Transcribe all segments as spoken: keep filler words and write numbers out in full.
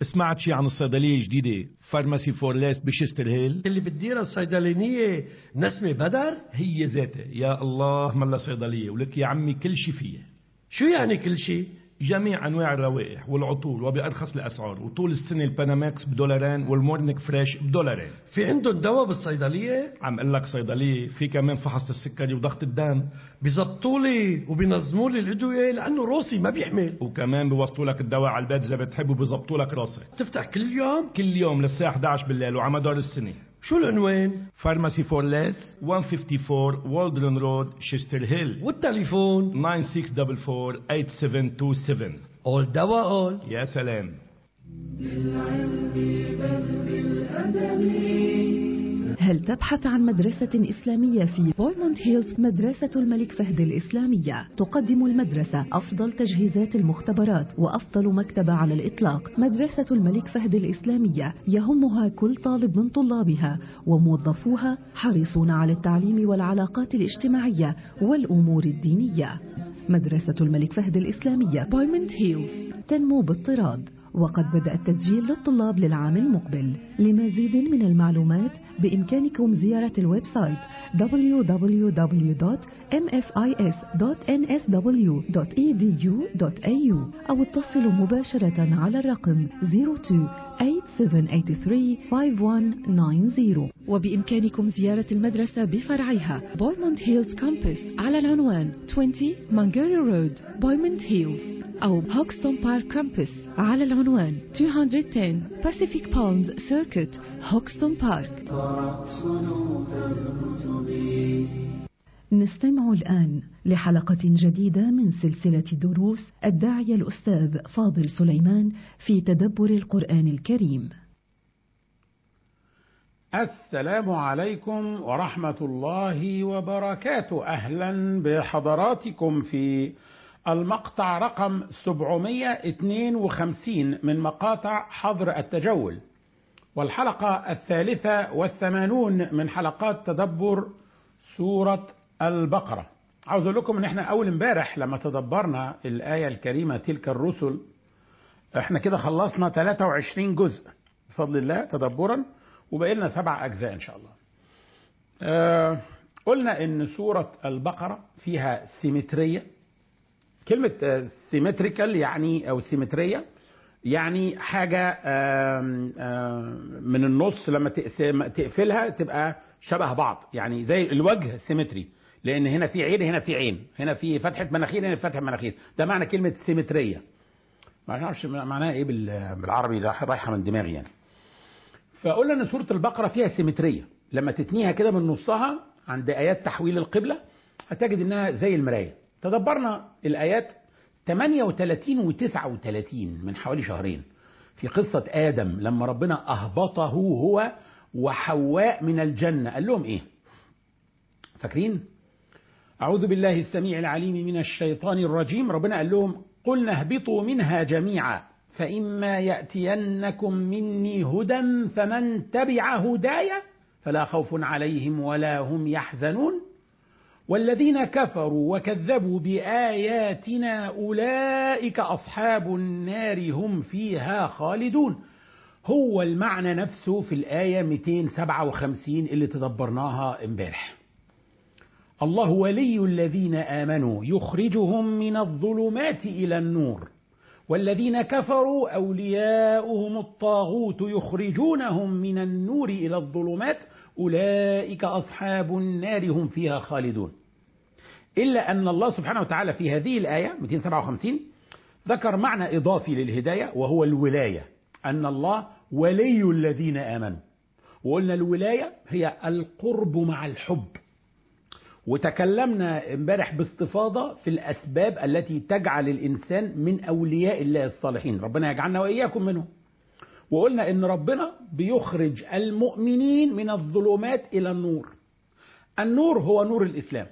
سمعت شي عن الصيدلية الجديدة فارماسي فور ليس بشستر هيل اللي بتديرها الصيدلانية نسمة بدر؟ هي ذاتها. يا الله ملا صيدلية ولك يا عمي كل شي فيها. شو يعني كل شي؟ جميع أنواع الروائح والعطور وبأرخص الأسعار، وطول السنة الباناماكس بدولارين والمورنيك فريش بدولارين. في عندهم دواء بالصيدلية؟ عم قل لك صيدلية في كمان فحص السكري وضغط الدم. بيزبطوا لي وبينظموا لي الأدوية لأنه روسي ما بيحمل. وكمان بيوصلوا لك الدواء على البيت إذا بتحب وبيزبطوا لك راسك. تفتح كل يوم؟ كل يوم للساعة إحدى عشر بالليل وعلى مدار السنة. شو العنوان؟ فارماسي فور ليس مئة وأربعة وخمسين والدرن رود شستر هيل، والتليفون تسعة ستة أربعة أربعة ثمانية سبعة اتنين سبعة. أول دواء أول. يا سلام. بالعلم بل بالأدب. هل تبحث عن مدرسة إسلامية في بويموند هيلز؟ مدرسة الملك فهد الإسلامية تقدم المدرسة أفضل تجهيزات المختبرات وأفضل مكتبة على الإطلاق. مدرسة الملك فهد الإسلامية يهمها كل طالب من طلابها، وموظفوها حريصون على التعليم والعلاقات الاجتماعية والأمور الدينية. مدرسة الملك فهد الإسلامية بويموند هيلز تنمو باضطراد، وقد بدأ التسجيل للطلاب للعام المقبل. لمزيد من المعلومات بإمكانكم زيارة الويب سايت دبليو دبليو دبليو دوت إم إف إي إس دوت إن إس دبليو دوت إي دي يو دوت إيه يو أو اتصلوا مباشرة على الرقم صفر اثنين ثمانية سبعة ثمانية ثلاثة خمسة واحد تسعة صفر. وبإمكانكم زيارة المدرسة بفرعها بويموند هيلز كامبس على العنوان عشرين مانجيري رود بويموند هيلز، أو هوكستون بارك كامبس على العنوان مئتين وعشرة Pacific Palms Circuit هوكستون بارك. نستمع الآن لحلقة جديدة من سلسلة دروس الداعية الأستاذ فاضل سليمان في تدبر القرآن الكريم. السلام عليكم ورحمة الله وبركاته. أهلا بحضراتكم في المقطع رقم سبعمائة واثنين وخمسين من مقاطع حظر التجول، والحلقة الثالثة والثمانون من حلقات تدبر سورة البقرة. عاوز أقول لكم إن إحنا أول امبارح لما تدبرنا الآية الكريمة تلك الرسل، إحنا كده خلصنا ثلاثة وعشرين جزء بفضل الله تدبرا، وبقى لنا سبع أجزاء إن شاء الله. آه قلنا إن سورة البقرة فيها سيمترية. كلمة سيمتريكال يعني أو سيمترية يعني حاجة آم آم من النص لما تقفلها تبقى شبه بعض، يعني زي الوجه سيمتري، لأن هنا في عين هنا في عين، هنا في فتحة مناخير هنا في فتحة مناخير. ده معنى كلمة سيمترية. ما نعرفش معناها إيه بالعربي، ده رايحة من دماغي يعني. فقلنا إن سورة البقرة فيها سيمترية، لما تتنيها كده من نصها عند آيات تحويل القبلة هتجد إنها زي المراية. تدبرنا الآيات ثمانية وثلاثين و تسعة وثلاثين من حوالي شهرين في قصة آدم لما ربنا أهبطه هو وحواء من الجنة. قال لهم إيه؟ فاكرين؟ أعوذ بالله السميع العليم من الشيطان الرجيم. ربنا قال لهم قلنا اهبطوا منها جميعا فإما يأتينكم مني هدى فمن تبع هداي فلا خوف عليهم ولا هم يحزنون والذين كفروا وكذبوا بآياتنا أولئك أصحاب النار هم فيها خالدون. هو المعنى نفسه في الآية مئتين وسبعة وخمسين اللي تدبرناها امبارح. الله ولي الذين آمنوا يخرجهم من الظلمات إلى النور والذين كفروا أولياؤهم الطاغوت يخرجونهم من النور إلى الظلمات أولئك أصحاب النار هم فيها خالدون. إلا أن الله سبحانه وتعالى في هذه الآية مئتين وسبعة وخمسين ذكر معنى إضافي للهداية وهو الولاية، أن الله ولي الذين آمنوا. وقلنا الولاية هي القرب مع الحب، وتكلمنا امبارح باستفاضة في الأسباب التي تجعل الإنسان من أولياء الله الصالحين، ربنا يجعلنا وإياكم منهم. وقلنا إن ربنا بيخرج المؤمنين من الظلمات إلى النور. النور هو نور الإسلام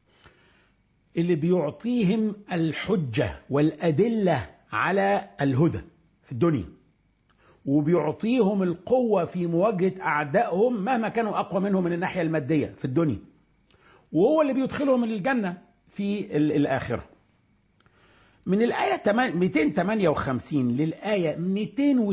اللي بيعطيهم الحجة والأدلة على الهدى في الدنيا، وبيعطيهم القوة في مواجهة أعدائهم مهما كانوا أقوى منهم من الناحية المادية في الدنيا، وهو اللي بيدخلهم الجنة في الآخرة. من الآية مئتين وثمانية وخمسين للآية مئتين